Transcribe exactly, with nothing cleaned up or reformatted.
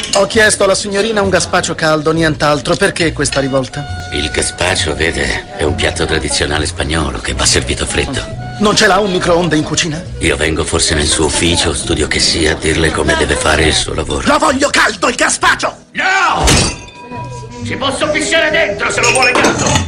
Ho chiesto alla signorina un gazpacio caldo, nient'altro. Perché questa rivolta? Il gazpacho, vede, è un piatto tradizionale spagnolo che va servito freddo. Non ce l'ha un microonde in cucina? Io vengo forse nel suo ufficio, studio che sia, a dirle come deve fare il suo lavoro. Lo voglio caldo il gazpacio! No! Ci posso pisciare dentro se lo vuole caldo!